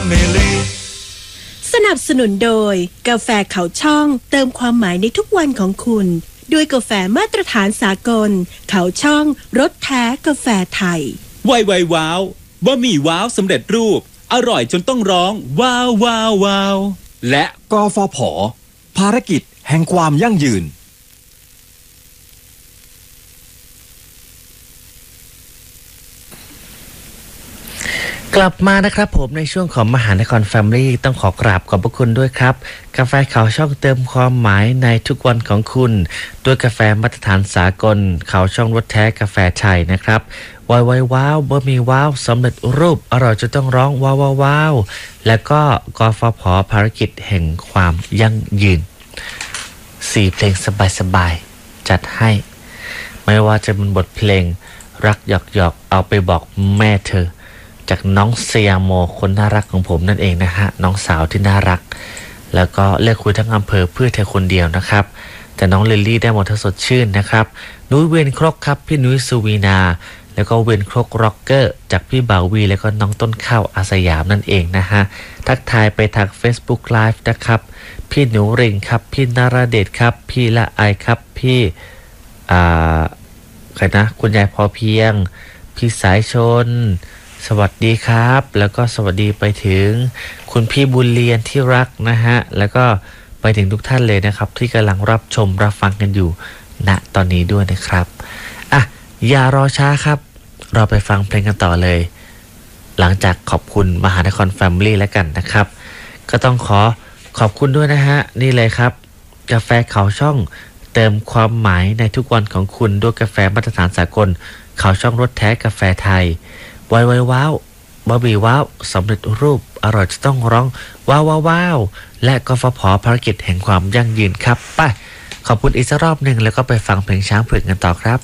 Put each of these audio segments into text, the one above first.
สนับสนุนโดยกาแฟเขาช่องเติมความหมายในทุกวันของคุณด้วยกาแฟมาตรฐานสากลเขาช่องรสแท้กาแฟไทยไวว้าวบะหมี่ว้าวสำเร็จรูปอร่อยจนต้องร้องว้าวว้าวว้าวและกฟผ.ภารกิจแห่งความยั่งยืนกลับมานะครับผมในช่วงของมหานครแฟมิลี่ต้องขอกราบขอบพระคุณด้วยครับกาแฟเขาช่องเติมความหมายในทุกวันของคุณด้วยกาแฟมาตรฐานสากลเขาช่องรสแท้กาแฟไทยนะครับว้าวบะหมี่ว้าวสำเร็จรูปอร่อยจนต้องร้องว้าวแล้วก็กฟผ.ภารกิจแห่งความยั่งยืน4เพลงสบายๆจัดให้ไม่ว่าจะเป็นบทเพลงรักหยอกเอาไปบอกแม่เธอจากน้องเซียโมคนน่ารักของผมนั่นเองนะฮะน้องสาวที่น่ารักแล้วก็เลือกคุยทั้งอำเภอเพื่อเธอคนเดียวนะครับแต่น้องลิลลี่ได้หมดทั้งสดชื่นนะครับนุ้ยเวนครกครับพี่นุ้ยสุวีนาแล้วก็เวนครกร็อกเกอร์จากพี่บ่าววีแล้วก็น้องต้นข้าวอาสยามนั่นเองนะฮะทักทายไปทาง Facebook Live นะครับพี่หนูริงครับพี่นราเดชครับพี่ละไอครับพี่ใครนะคุณยายพอเพียงพี่สายชนสวัสดีครับแล้วก็สวัสดีไปถึงคุณพี่บุญเรียนที่รักนะฮะแล้วก็ไปถึงทุกท่านเลยนะครับที่กำลังรับชมรับฟังกันอยู่ณตอนนี้ด้วยนะครับอ่ะอย่ารอช้าครับเราไปฟังเพลงกันต่อเลยหลังจากขอบคุณมหานครแฟมิลี่แล้วกันนะครับก็ต้องขอบคุณด้วยนะฮะนี่เลยครับกาแฟเขาช่องเติมความหมายในทุกวันของคุณด้วยกาแฟมาตรฐานสากลเขาช่องรสแท้กาแฟไทยว้าวบะหมี่ว้าวสำเร็จรูปอร่อยจะต้องร้องว้าวและกฟผ.ภารกิจแห่งความยั่งยืนครับไปขอบคุณอีกสักรอบหนึ่งแล้วก็ไปฟังเพลงช้างเผือกกันต่อครับ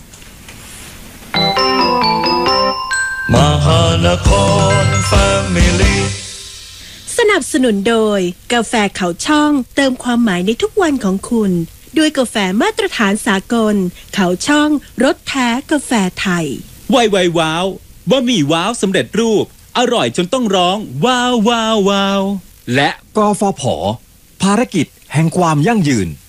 มหานครแฟมิลี่สนับสนุนโดยกาแฟเขาช่องเติมความหมายในทุกวันของคุณด้วยกาแฟมาตรฐานสากลเขาช่องรสแท้กาแฟไทยไวว้าวบะหมี่ว้าวสำเร็จรูปอร่อยจนต้องร้องว้าวว้าวว้าวและกฟผ.ภารกิจแห่งความยั่งยืน